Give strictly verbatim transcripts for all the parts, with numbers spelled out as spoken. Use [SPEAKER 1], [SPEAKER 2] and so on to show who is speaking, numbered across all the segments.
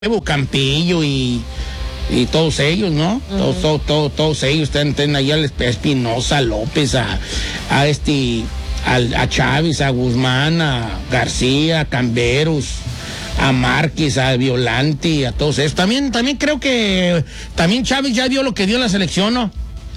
[SPEAKER 1] Evo Campillo y, y todos ellos, ¿no? Uh-huh. Todos, todos, todos, todos ellos, tienen allá a Espinosa, López, a, a este, a, a Chávez, a Guzmán, a García, a Camberos, a Márquez, a Violante, a todos ellos. También, también creo que también Chávez ya dio lo que dio en la selección, ¿no?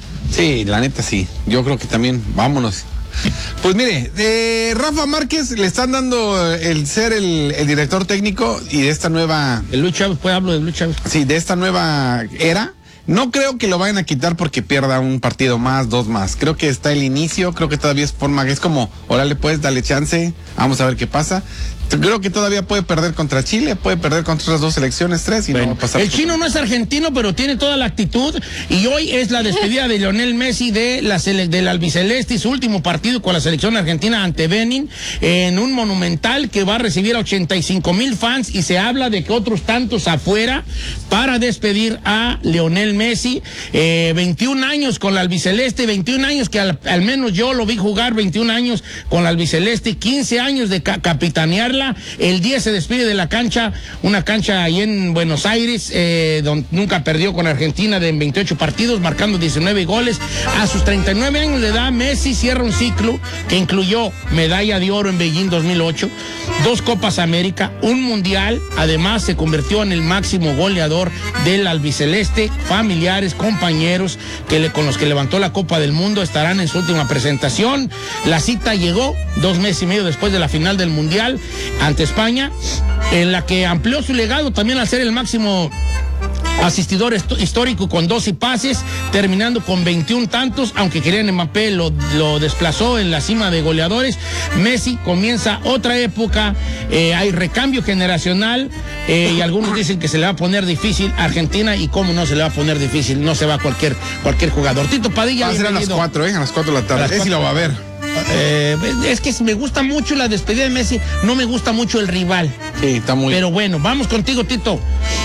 [SPEAKER 2] Sí, la neta sí. Yo creo que también, vámonos. Pues mire, eh, Rafa Márquez le están dando el ser el, el director técnico y de esta nueva...
[SPEAKER 1] El Luis Chávez, pues hablo de Luis Chávez.
[SPEAKER 2] Sí, de esta nueva era. No creo que lo vayan a quitar porque pierda un partido más, dos más. Creo que está el inicio, creo que todavía es forma, es como, órale pues, dale chance, vamos a ver qué pasa. Creo que todavía puede perder contra Chile, puede perder contra otras dos selecciones, tres, y bueno, no va a pasar.
[SPEAKER 1] El chino no es argentino, pero tiene toda la actitud, y hoy es la despedida de Lionel Messi de la sele, del albiceleste, y su último partido con la selección argentina ante Benin, en un monumental que va a recibir a ochenta y cinco mil fans, y se habla de que otros tantos afuera para despedir a Lionel Messi. eh, veintiún años con la albiceleste, veintiún años que al, al menos yo lo vi jugar, veintiún años con la albiceleste, quince años de ca capitanearla. El diez se despide de la cancha, una cancha ahí en Buenos Aires, eh, donde nunca perdió con Argentina de veintiocho partidos, marcando diecinueve goles. A sus treinta y nueve años de edad, Messi cierra un ciclo que incluyó medalla de oro en Beijing dos mil ocho, dos Copas América, un Mundial. Además, se convirtió en el máximo goleador del albiceleste. Familiares, compañeros que le, con los que levantó la Copa del Mundo estarán en su última presentación. La cita llegó dos meses y medio después de la final del Mundial ante España, en la que amplió su legado también al ser el máximo asistidor histórico con doce pases, terminando con veintiún tantos, aunque Kylian Mbappé lo, lo desplazó en la cima de goleadores. Messi comienza otra época, eh, hay recambio generacional, eh, y algunos dicen que se le va a poner difícil a Argentina, y cómo no se le va a poner difícil, no se va cualquier, cualquier jugador. Tito Padilla.
[SPEAKER 2] Va a ser a las cuatro, ¿eh? A las cuatro de la tarde. Ese lo va a ver.
[SPEAKER 1] Eh, es que me gusta mucho la despedida de Messi, no me gusta mucho el rival.
[SPEAKER 2] Sí, está muy...
[SPEAKER 1] Pero bueno, vamos contigo, Tito.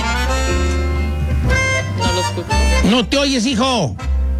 [SPEAKER 3] No lo escucho.
[SPEAKER 1] No te oyes, hijo.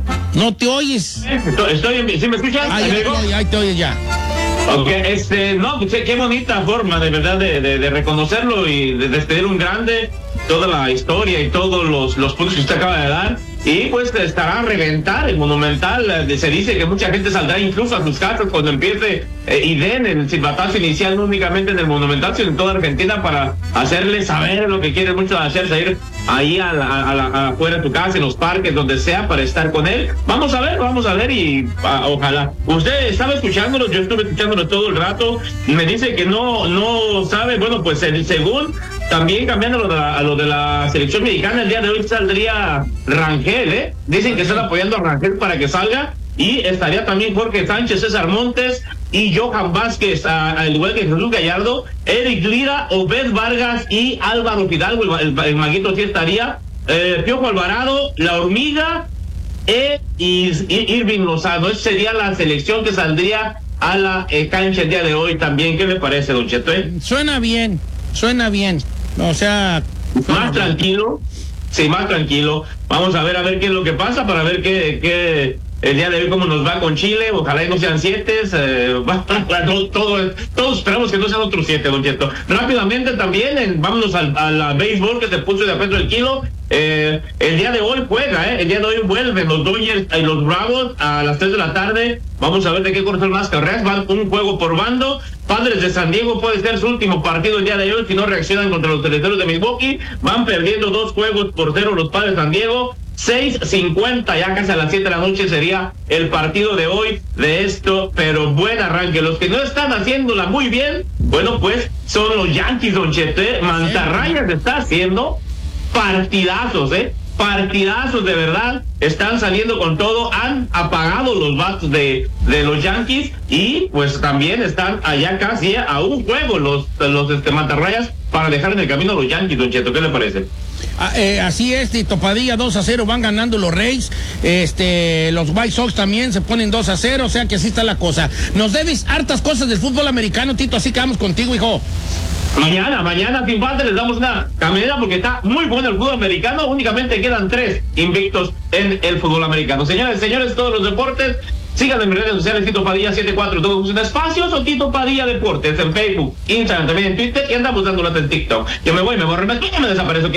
[SPEAKER 1] No te oyes.
[SPEAKER 4] Estoy, estoy ¿sí me escuchas?
[SPEAKER 1] Ahí, ahí, ahí, ahí te oyes ya.
[SPEAKER 4] Ok, este, no, pues, qué bonita forma de verdad de, de, de reconocerlo y de despedir un grande, toda la historia y todos los, los puntos que usted acaba de dar. Y pues estará a reventar el Monumental. Se dice que mucha gente saldrá incluso a sus casas cuando empiece eh, y den el silbatazo inicial, no únicamente en el Monumental, sino en toda Argentina, para hacerle saber lo que quieren mucho hacer, salir ahí a la, a la, afuera de tu casa, en los parques, donde sea, para estar con él. Vamos a ver, vamos a ver y a, ojalá. Usted estaba escuchándolo, yo estuve escuchándolo todo el rato. Me dice que no, no sabe, bueno, pues el, según... También cambiando a lo, de la, a lo de la selección mexicana, el día de hoy saldría Rangel, ¿eh? Dicen que están apoyando a Rangel para que salga, y estaría también Jorge Sánchez, César Montes y Johan Vázquez, al igual que Jesús Gallardo, Eric Lira, Obed Vargas y Álvaro Fidalgo, el, el, el maguito sí estaría, eh, Piojo Alvarado, La Hormiga eh, y, y Irving Lozano. Esa sería la selección que saldría a la eh, cancha el día de hoy también. ¿Qué le parece, don Cheto? Eh?
[SPEAKER 1] Suena bien, suena bien. O sea,
[SPEAKER 4] más tranquilo, sí, más tranquilo. Vamos a ver a ver qué es lo que pasa, para ver qué, qué el día de hoy cómo nos va con Chile. Ojalá y no sean siete, eh, todo, todo, todos esperamos que no sean otros siete, don Cheto. Rápidamente también, en, vámonos al, a la béisbol que se puso de a peso el kilo. Eh, el día de hoy juega, eh, el día de hoy vuelven los Dodgers y los Bravos a las tres de la tarde. Vamos a ver de qué cortan más carreras, van un juego por bando. Padres de San Diego puede ser su último partido el día de hoy si no reaccionan contra los Territorios de Milwaukee. Van perdiendo dos juegos por cero los Padres de San Diego. seis cincuenta, ya casi a las siete de la noche sería el partido de hoy de esto, pero buen arranque. Los que no están haciéndola muy bien, bueno, pues son los Yankees, don Chete. Mantarrayas está haciendo partidazos, eh, partidazos de verdad, están saliendo con todo, han apagado los batos de, de los Yankees, y pues también están allá casi a un juego los, los este, Mantarrayas para dejar en el camino a los Yankees, don Cheto. ¿Qué le parece?
[SPEAKER 1] Ah, eh, así es, Tito Padilla, dos a cero van ganando los Rays. Este, los White Sox también se ponen dos a cero, o sea que así está la cosa. Nos debes hartas cosas del fútbol americano, Tito, así que vamos contigo, hijo.
[SPEAKER 4] Mañana, mañana sin falta les damos una caminera porque está muy bueno el fútbol americano. Únicamente quedan tres invictos en el fútbol americano. Señores, señores, todos los deportes Síganme en mis redes sociales, Tito Padilla setenta y cuatro, todos sus espacios, o Tito Padilla Deportes, en Facebook, Instagram, también en Twitter, y andamos dándolas en TikTok. Yo me voy, me borro, me, me desaparezco.